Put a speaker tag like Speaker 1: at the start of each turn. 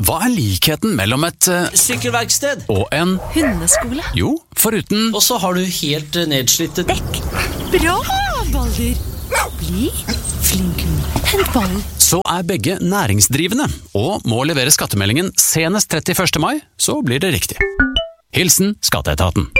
Speaker 1: Hva er likheten mellom et
Speaker 2: Sykkelverksted.
Speaker 1: og en
Speaker 3: Hundeskole.
Speaker 1: Jo, foruten
Speaker 2: Og så har du helt nedslitte
Speaker 3: Dekk. Bra, Balder. Bli flink hund. Hent ballen.
Speaker 1: så er begge næringsdrivende og må levere skattemeldingen senest 31. mai, så blir det riktig. Hilsen Skatteetaten.